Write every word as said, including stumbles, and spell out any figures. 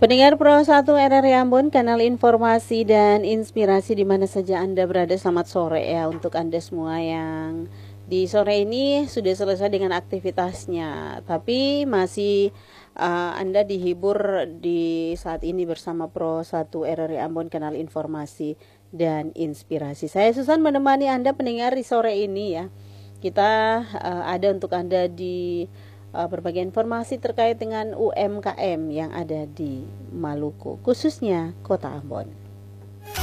Pendengar Pro satu R R I Ambon, kanal informasi dan inspirasi di mana saja Anda berada. Selamat sore ya untuk Anda semua yang di sore ini sudah selesai dengan aktivitasnya, tapi masih uh, Anda dihibur di saat ini bersama Pro satu R R I Ambon, kanal informasi dan inspirasi. Saya Susan menemani Anda pendengar di sore ini ya. Kita uh, ada untuk Anda di uh, berbagai informasi terkait dengan U M K M yang ada di Maluku, khususnya Kota Ambon.